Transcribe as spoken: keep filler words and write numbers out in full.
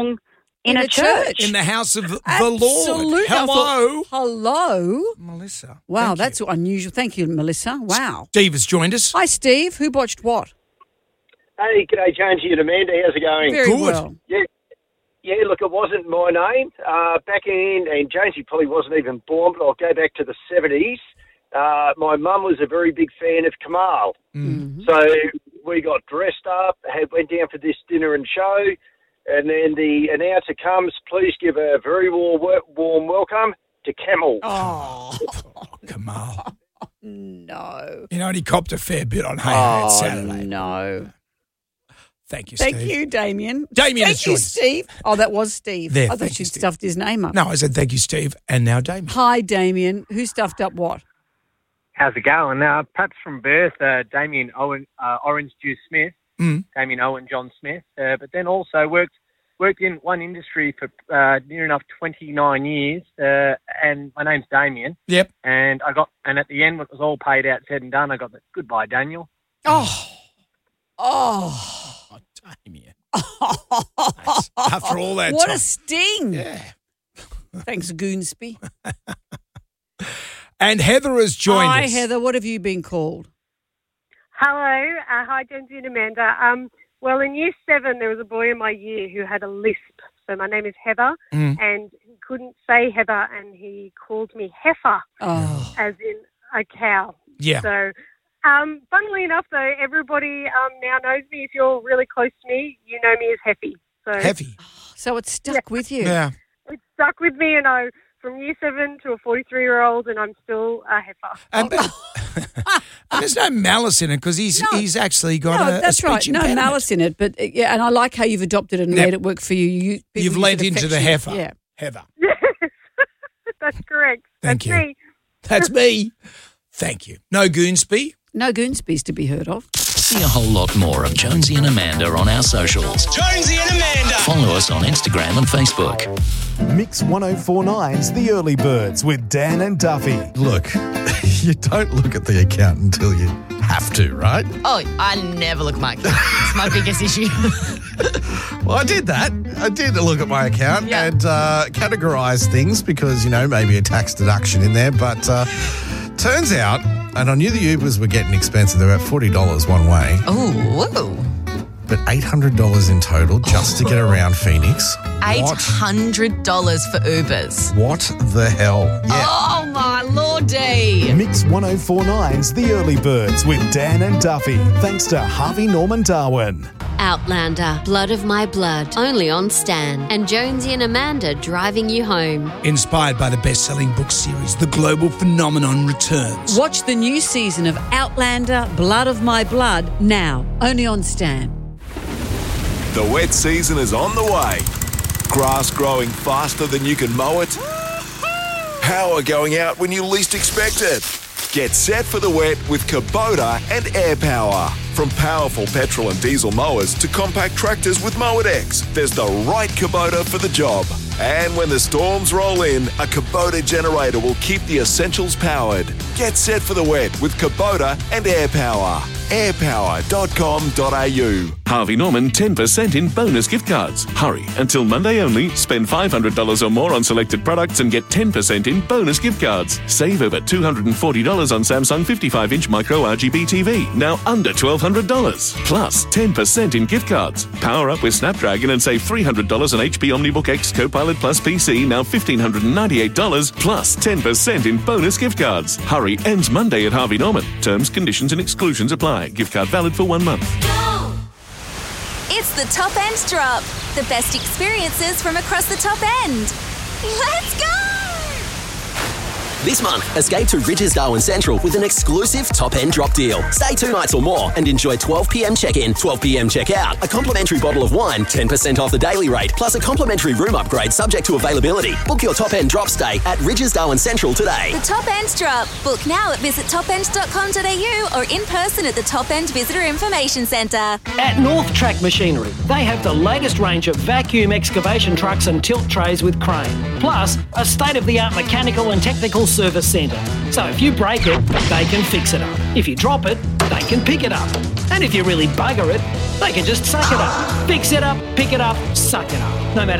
in, In a, a church. church. In the house of the Absolutely. Lord. I Hello. thought, hello. Melissa. Wow, thank that's you. unusual. Thank you, Melissa. Wow. Steve has joined us. Hi, Steve. Who botched what? Hey, g'day, Jonesy and Amanda. How's it going? Very Good. well. Yeah, yeah. Look, it wasn't my name. Uh, back in, and Jonesy probably wasn't even born, but I'll go back to the seventies. Uh, my mum was a very big fan of Kamal. Mm-hmm. So we got dressed up, had, went down for this dinner and show, and then the announcer comes, please give a very warm, warm welcome to Camel. Oh, Come on. no. You know, and he copped a fair bit on Hey Oh, Hey Saturday. no. Thank you, Thank Steve. you, Damien. Damien has Thank you, joined us. Steve. Oh, that was Steve. There, I thank thought you, you'd Steve. stuffed his name up. No, I said thank you, Steve, and now Damien. Hi, Damien. Who stuffed up what? How's it going? Uh, perhaps from birth, uh, Damien Owen, uh, Orange Juice Smith, Mm. Damien Owen John Smith, uh, but then also worked worked in one industry for uh, near enough twenty-nine years, uh, and my name's Damien, Yep. and I got, and at the end, when it was all paid out, said and done, I got the goodbye, Daniel. Oh. Oh. Oh, Damien. That's- after all that What time. a sting. Yeah. Thanks, Goonsby. And Heather has joined Hi, us. Heather. What have you been called? Hello. Uh, hi, Jonesy and Amanda. Um, well, in year seven, there was a boy in my year who had a lisp. So my name is Heather, Mm. and he couldn't say Heather, and he called me Heifer, Oh. as in a cow. Yeah. So, um, funnily enough, though, everybody um, now knows me. If you're really close to me, you know me as Heffy. So Heavy. So it's stuck with you. Yeah. it stuck with me, and I from year seven to a forty-three-year-old, and I'm still a heifer. And, and there's no malice in it because he's No. he's actually got No, a, a that's speech right. No impediment. malice in it, but uh, yeah, and I like how you've adopted it and Yep. made it work for you. you people You've use lent it into the affectionate. heifer. Yeah. Heather. Yes, that's correct. Thank that's you. Me. That's me. Thank you. No Goonsby. No Goonsby's to be heard of. See a whole lot more of Jonesy and Amanda on our socials. Jonesy and Amanda. Follow us on Instagram and Facebook. Mix one oh four nine's The Early Birds with Dan and Duffy. Look, you don't look at the account until you have to, right? Oh, I never look at my account. It's my biggest issue. Well, I did that. I did look at my account Yeah. and uh, categorise things because, you know, maybe a tax deduction in there. But uh, turns out, and I knew the Ubers were getting expensive. They're about forty dollars one way. Oh, whoa. But eight hundred dollars in total just to get around Phoenix. eight What? hundred dollars for Ubers. What the hell? Yeah. Oh, my lordy. Mix one oh four nine's The Early Birds with Dan and Duffy. Thanks to Harvey Norman Darwin. Outlander, Blood of My Blood, only on Stan. And Jonesy and Amanda driving you home. Inspired by the best-selling book series, The Global Phenomenon returns. Watch the new season of Outlander, Blood of My Blood, now, only on Stan. The wet season is on the way. Grass growing faster than you can mow it. Power going out when you least expect it. Get set for the wet with Kubota and Air Power. From powerful petrol and diesel mowers to compact tractors with Mower X, there's the right Kubota for the job. And when the storms roll in, a Kubota generator will keep the essentials powered. Get set for the wet with Kubota and Air Power. air power dot com dot a u. Harvey Norman ten percent in bonus gift cards. Hurry, until Monday only. Spend five hundred dollars or more on selected products and get ten percent in bonus gift cards. Save over two hundred forty dollars on Samsung fifty-five inch micro R G B T V, now under twelve hundred dollars. Plus ten percent in gift cards. Power up with Snapdragon and save three hundred dollars on H P OmniBook X Copilot Plus P C, now one thousand five hundred ninety-eight dollars, plus ten percent in bonus gift cards. Hurry, ends Monday at Harvey Norman. Terms, conditions and exclusions apply. Gift card valid for one month. It's the Top End Drop. The best experiences from across the top end. Let's go! This month, escape to Ridges Darwin Central with an exclusive top-end drop deal. Stay two nights or more and enjoy twelve p.m. check-in, twelve p.m. check-out, a complimentary bottle of wine, ten percent off the daily rate, plus a complimentary room upgrade subject to availability. Book your top-end drop stay at Ridges Darwin Central today. The Top End Drop. Book now at visit top end dot com dot a u or in person at the Top End Visitor Information Centre. At North Track Machinery, they have the latest range of vacuum excavation trucks and tilt trays with crane, plus a state-of-the-art mechanical and technical service centre. So if you break it, they can fix it up. If you drop it, they can pick it up. And if you really bugger it, They can just suck it up. Fix it up, pick it up, suck it up. No matter